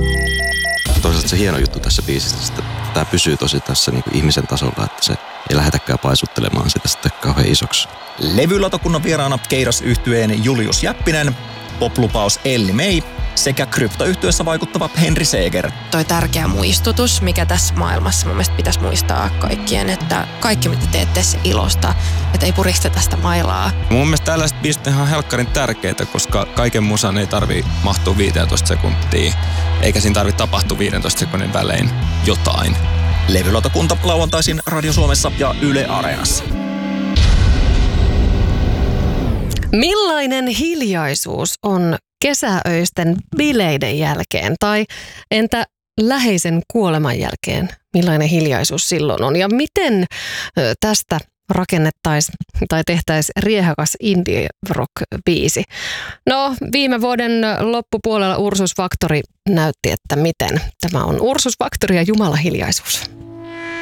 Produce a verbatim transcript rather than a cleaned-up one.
Toisaalta se hieno juttu tässä biisissä, että tämä pysyy tosi tässä niin kuin ihmisen tasolla, että se ei lähdetäkään paisuttelemaan sitä sitten kauhean isoksi. Levylautakunnan vieraana Keidas-yhtyeen Julius Jäppinen, poplupaus Elli May sekä kryptoyhtyessä vaikuttava Henri Seeger. Toi tärkeä muistutus, mikä tässä maailmassa mun mielestä pitäisi muistaa kaikkien, että kaikki mitä teette se ilosta, että ei puristeta sitä mailaa. Mun mielestä tällaiset biisit on ihan helkkarin tärkeitä, koska kaiken musan ei tarvi mahtua viisitoista sekuntia, eikä siinä tarvi tapahtua viidentoista sekunnin välein jotain. Levylautakunta lauantaisin Radio Suomessa ja Yle Areenassa. Millainen hiljaisuus on kesäöisten bileiden jälkeen tai entä läheisen kuoleman jälkeen? Millainen hiljaisuus silloin on ja miten tästä rakennettaisiin tai tehtäisiin riehakas indie rock-biisi? No, viime vuoden loppupuolella Ursus Factory näytti, että miten. Tämä on Ursus Factory ja Jumala hiljaisuus.